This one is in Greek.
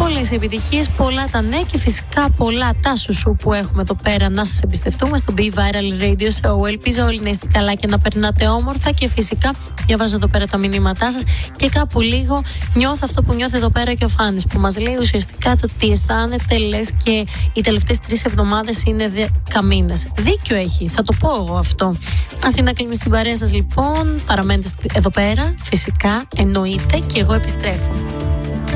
πολλές επιτυχίες, πολλά τα ναι και φυσικά πολλά τα σουσού που έχουμε εδώ πέρα να σας εμπιστευτούμε στο Be Viral Radio Show. Ελπίζω όλοι να είστε καλά και να περνάτε όμορφα και φυσικά διαβάζω εδώ πέρα τα μηνύματά σας και κάπου λίγο νιώθω αυτό που νιώθει εδώ πέρα και ο Φάνης που μας λέει ουσιαστικά το ότι αισθάνεται λες και οι τελευταίες 3 εβδομάδες είναι 10 μήνες. Δίκιο έχει, θα το πω εγώ αυτό. Αθήνα κλείνει στην παρέα σας λοιπόν, παραμένετε εδώ πέρα, φυσικά εννοείται και εγώ επιστρέφω.